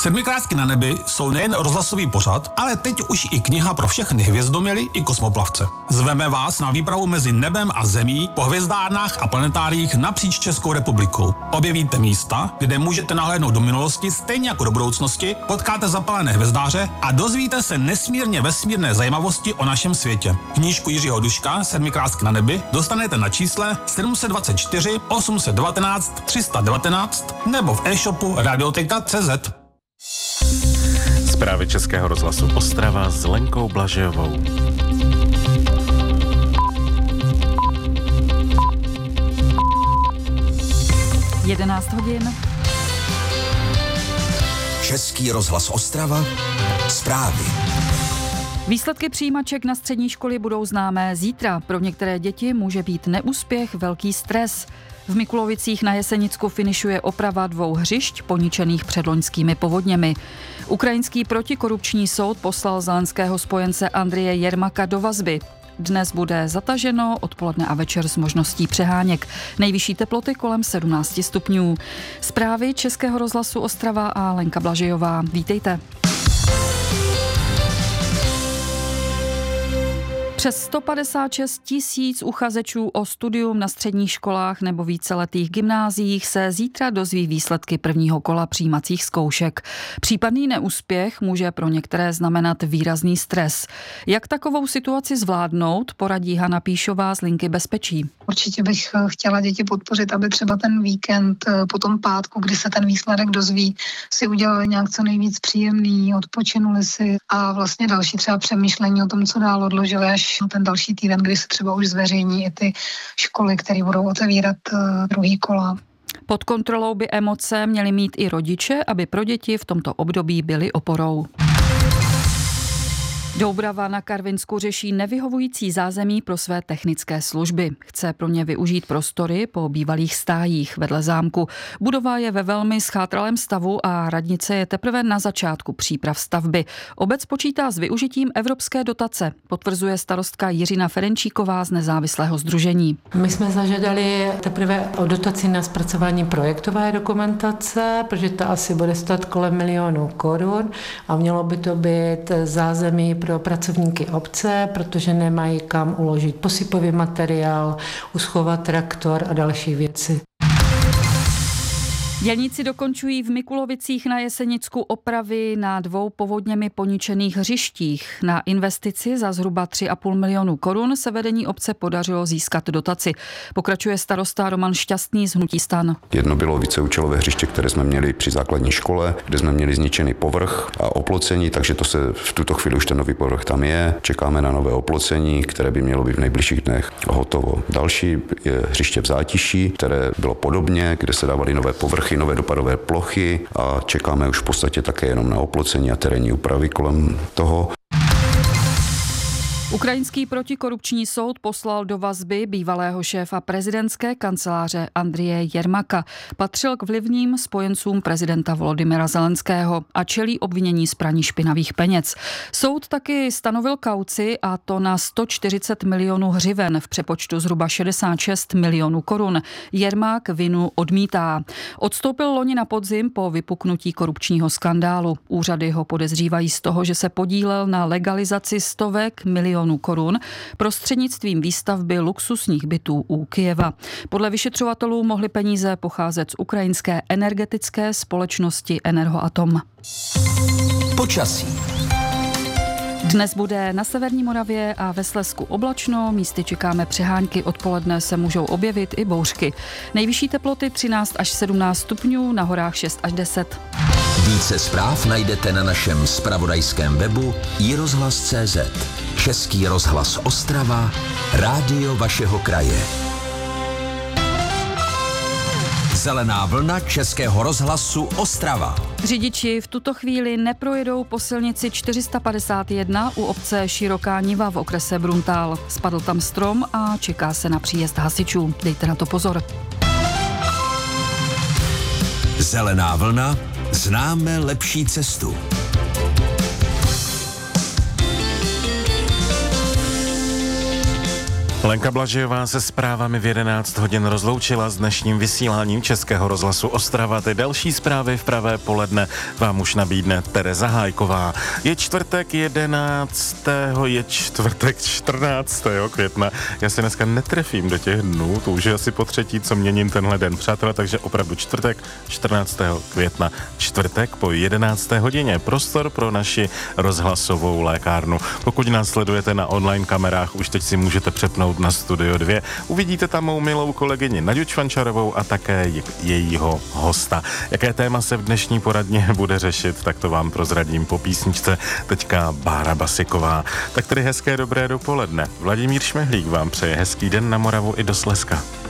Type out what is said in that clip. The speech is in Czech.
Sedmikrátky na nebi jsou nejen rozhlasový pořad, ale teď už i kniha pro všechny hvězdoměry i kosmoplavce. Zveme vás na výpravu mezi nebem a zemí po hvězdárnách a planetáriích napříč Českou republikou. Objevíte místa, kde můžete nahlédnout do minulosti stejně jako do budoucnosti, potkáte zapalené hvězdáře a dozvíte se nesmírně vesmírné zajímavosti o našem světě. Knížku Jiřího Duška Sedmikrátky na nebi dostanete na čísle 724 819 319 nebo v e-shopu radioteka.cz. Zprávy Českého rozhlasu Ostrava s Lenkou Blažejovou. Jedenáct hodin. Český rozhlas Ostrava. Zprávy. Výsledky přijímaček na střední školy budou známé zítra. Pro některé děti může být neúspěch velký stres. V Mikulovicích na Jesenicku finišuje oprava 2 hřišť poničených předloňskými povodněmi. Ukrajinský protikorupční soud poslal zelenského spojence Andreje Jermaka do vazby. Dnes bude zataženo, odpoledne a večer s možností přeháněk. Nejvyšší teploty kolem 17 stupňů. Zprávy Českého rozhlasu Ostrava a Lenka Blažejová. Vítejte. Přes 156 000 uchazečů o studium na středních školách nebo víceletých gymnáziích se zítra dozví výsledky prvního kola přijímacích zkoušek. Případný neúspěch může pro některé znamenat výrazný stres. Jak takovou situaci zvládnout, poradí Hana Píšová z Linky bezpečí. Určitě bych chtěla děti podpořit, aby třeba ten víkend po tom pátku, kdy se ten výsledek dozví, si udělali nějak co nejvíc příjemný, odpočinuli si a vlastně další třeba přemýšlení o tom, co dál odložili až na ten další týden, kdy se třeba už zveřejní i ty školy, které budou otevírat druhý kola. Pod kontrolou by emoce měly mít i rodiče, aby pro děti v tomto období byly oporou. Doubrava na Karvinsku řeší nevyhovující zázemí pro své technické služby. Chce pro ně využít prostory po bývalých stájích vedle zámku. Budova je ve velmi schátralém stavu a radnice je teprve na začátku příprav stavby. Obec počítá s využitím evropské dotace, potvrzuje starostka Jiřina Ferenčíková z nezávislého sdružení. My jsme zažádali teprve o dotaci na zpracování projektové dokumentace, protože to asi bude stát kolem 1 000 000 korun a mělo by to být zázemí pro pracovníky obce, protože nemají kam uložit posypový materiál, uschovat traktor a další věci. Dělníci dokončují v Mikulovicích na Jesenicku opravy na 2 povodněmi poničených hřištích. Na investici za zhruba 3,5 milionu korun se vedení obce podařilo získat dotaci. Pokračuje starosta Roman Šťastný z hnutí STAN. Jedno bylo víceúčelové hřiště, které jsme měli při základní škole, kde jsme měli zničený povrch a oplocení, takže to se v tuto chvíli už ten nový povrch tam je. Čekáme na nové oplocení, které by mělo být v nejbližších dnech hotovo. Další je hřiště v Zátiší, které bylo podobně, kde se dávaly nové povrchy, nové dopadové plochy a čekáme už v podstatě také jenom na oplocení a terénní úpravy kolem toho. Ukrajinský protikorupční soud poslal do vazby bývalého šéfa prezidentské kanceláře Andreje Jermaka. Patřil k vlivným spojencům prezidenta Volodymyra Zelenského a čelí obvinění z praní špinavých peněz. Soud taky stanovil kauci, a to na 140 milionů hřiven, v přepočtu zhruba 66 milionů korun. Jermak vinu odmítá. Odstoupil loni na podzim po vypuknutí korupčního skandálu. Úřady ho podezřívají z toho, že se podílel na legalizaci stovek milionů korun prostřednictvím výstavby luxusních bytů u Kyjeva. Podle vyšetřovatelů mohly peníze pocházet z ukrajinské energetické společnosti Energoatom. Počasí. Dnes bude na severní Moravě a ve Slezsku oblačno, místy čekáme přehánky, odpoledne se můžou objevit i bouřky. Nejvyšší teploty 13 až 17 stupňů, na horách 6 až 10. Více zpráv najdete na našem zpravodajském webu iRozhlas.cz. Český rozhlas Ostrava, rádio vašeho kraje. Zelená vlna Českého rozhlasu Ostrava. Řidiči v tuto chvíli neprojedou po silnici 451 u obce Široká Niva v okrese Bruntál. Spadl tam strom a čeká se na příjezd hasičů. Dejte na to pozor. Zelená vlna, známe lepší cestu. Lenka Blažejová se zprávami v 11 hodin rozloučila s dnešním vysíláním Českého rozhlasu Ostrava. Ty další zprávy v pravé poledne vám už nabídne Tereza Hájková. Je čtvrtek 14. května. Já se dneska netrefím do těch dnů, to už je asi po třetí, co měním tenhle den, přátelé, takže opravdu čtvrtek 14. května. Čtvrtek po 11. hodině. Prostor pro naši rozhlasovou lékárnu. Pokud nás sledujete na online kamerách, už teď si můžete přepnout na Studio 2. Uvidíte tam mou milou kolegyni Naďu Čvančarovou a také jejího hosta. Jaké téma se v dnešní poradně bude řešit, tak to vám prozradím po písničce. Teďka Bára Basiková. Tak tedy hezké dobré dopoledne. Vladimír Šmehlík vám přeje hezký den na Moravu i do Slezska.